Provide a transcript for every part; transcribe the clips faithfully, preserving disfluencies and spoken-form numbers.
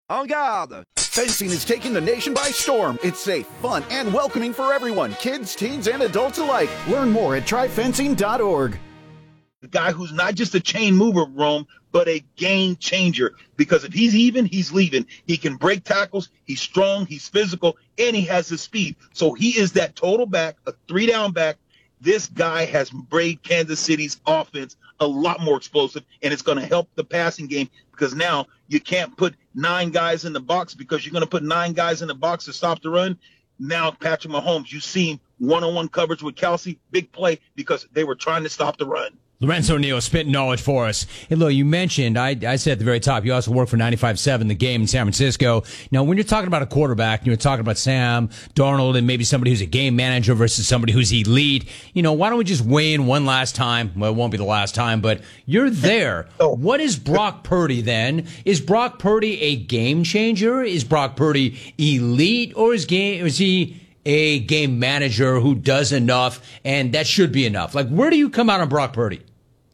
En garde! Fencing is taking the nation by storm. It's safe, fun, and welcoming for everyone, kids, teens, and adults alike. Learn more at try fencing dot org. A guy who's not just a chain mover, Rome, but a game changer. Because if he's even, he's leaving. He can break tackles. He's strong. He's physical, and he has the speed. So he is that total back, a three-down back. This guy has made Kansas City's offense a lot more explosive, and it's going to help the passing game because now you can't put nine guys in the box because you're going to put nine guys in the box to stop the run. Now Patrick Mahomes, you see him one-on-one coverage with Kelsey, big play because they were trying to stop the run. Lorenzo Neal spitting knowledge for us. Hey, Lo, you mentioned, I, I said at the very top, you also work for ninety-five seven, The Game in San Francisco. Now, when you're talking about a quarterback, and you're talking about Sam Darnold and maybe somebody who's a game manager versus somebody who's elite, you know, why don't we just weigh in one last time? Well, it won't be the last time, but you're there. What is Brock Purdy then? Is Brock Purdy a game changer? Is Brock Purdy elite? Or is, game, is he a game manager who does enough, and that should be enough? Like, where do you come out on Brock Purdy?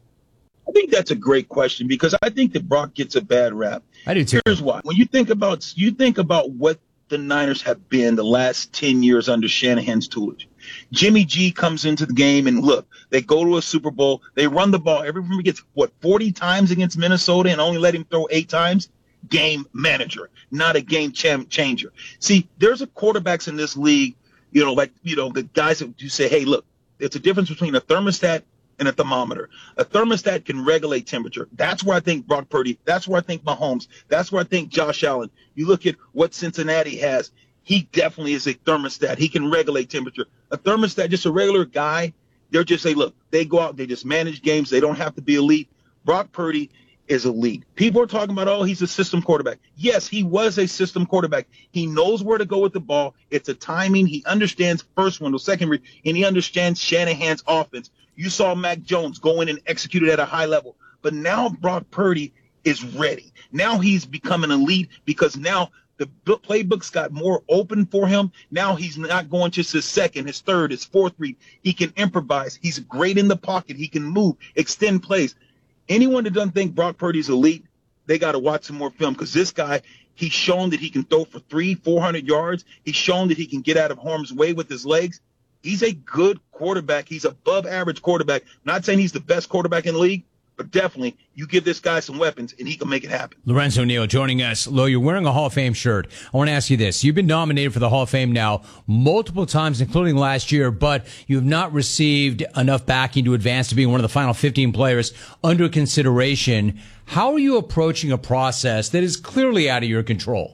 I think that's a great question because I think that Brock gets a bad rap. I do too. Here's why. When you think about you think about what the Niners have been the last ten years under Shanahan's tutelage. Jimmy G comes into the game and look, they go to a Super Bowl. They run the ball. Everyone gets, what, forty times against Minnesota and only let him throw eight times? Game manager, not a game ch- changer. See, there's a quarterbacks in this league, you know, like, you know, the guys that you say, hey, look, it's a difference between a thermostat and a thermometer. A thermostat can regulate temperature. That's where I think Brock Purdy, that's where I think Mahomes, that's where I think Josh Allen. You look at what Cincinnati has. He definitely is a thermostat. He can regulate temperature. A thermostat, just a regular guy, they're just say, look, they go out, they just manage games. They don't have to be elite. Brock Purdy is elite. People are talking about, oh, he's a system quarterback. Yes, he was a system quarterback. He knows where to go with the ball. It's a timing. He understands first window, second read, and he understands Shanahan's offense. You saw Mac Jones go in and execute it at a high level. But now Brock Purdy is ready. Now he's become an elite because now the playbook's got more open for him. Now he's not going just his second, his third, his fourth read. He can improvise. He's great in the pocket. He can move, extend plays. Anyone that doesn't think Brock Purdy's elite, they got to watch some more film because this guy, he's shown that he can throw for three, four hundred yards. He's shown that he can get out of harm's way with his legs. He's a good quarterback. He's above average quarterback. Not saying he's the best quarterback in the league, but definitely you give this guy some weapons and he can make it happen. Lorenzo Neal joining us. Lo, you're wearing a Hall of Fame shirt. I want to ask you this. You've been nominated for the Hall of Fame now multiple times, including last year, but you have not received enough backing to advance to being one of the final fifteen players under consideration. How are you approaching a process that is clearly out of your control?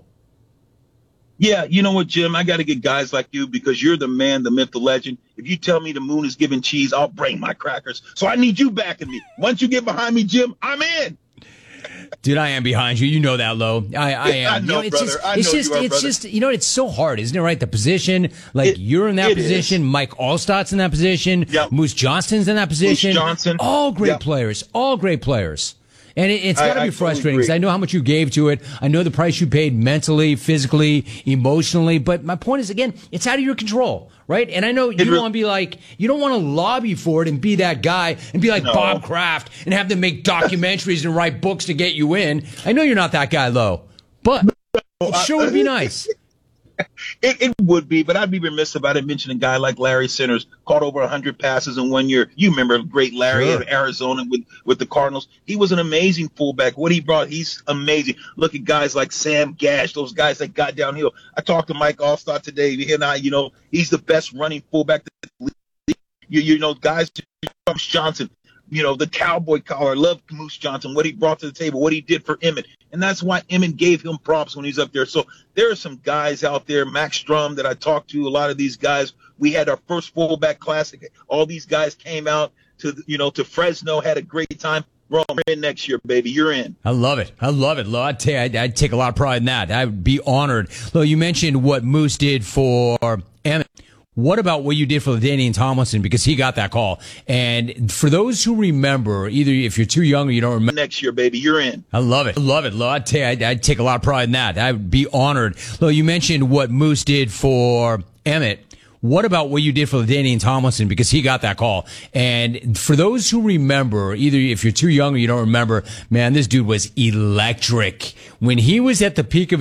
Yeah, you know what, Jim? I got to get guys like you because you're the man, the myth, the legend. If you tell me the moon is giving cheese, I'll bring my crackers. So I need you backing me. Once you get behind me, Jim, I'm in. Dude, I am behind you. You know that, Lo. I, I am. I know, you know, it's brother. just, I it's know just, you are, it's brother. just, you know, it's so hard, isn't it? Right? The position, like It- you're in that it position. is. Mike Allstott's in that position. Yep. Moose Johnston's in that position. Moose Johnson. All great Yep. players. All great players. And it, it's I- got to I be totally frustrating because agree. I know how much you gave to it. I know the price you paid mentally, physically, emotionally. But my point is, again, it's out of your control, right? And I know you It re- want to be like, you don't want to lobby for it and be that guy and be like No. Bob Kraft and have them make documentaries and write books to get you in. I know you're not that guy, Lo, but it sure would be nice. It, it would be, but I'd be remiss if I didn't mention a guy like Larry Centers, caught over one hundred passes in one year. You remember great Larry Sure. in Arizona with, with the Cardinals. He was an amazing fullback. What he brought, he's amazing. Look at guys like Sam Gash, those guys that got downhill. I talked to Mike Allstott today. He and I, you know, he's the best running fullback. You, you know, guys, Moose Johnson, you know, the cowboy collar. I love Moose Johnson, what he brought to the table, what he did for Emmett. And that's why Emmett gave him props when he's up there. So there are some guys out there, Max Strum, that I talked to, a lot of these guys. We had our first fullback classic. All these guys came out to, you know, to Fresno, had a great time. Rome, you're in next year, baby. You're in. I love it. I love it, Lo. I'd, ta- I'd, I'd take a lot of pride in that. I'd be honored. Lo, you mentioned what Moose did for Emmett. What about what you did for LaDainian Tomlinson? Because he got that call. And for those who remember, either if you're too young or you don't remember. Next year, baby. You're in. I love it. I love it, Lo. I'd, ta- I'd, I'd take a lot of pride in that. I'd be honored. Lo, you mentioned what Moose did for Emmett. What about what you did for LaDainian Tomlinson? Because he got that call. And for those who remember, either if you're too young or you don't remember, man, this dude was electric. When he was at the peak of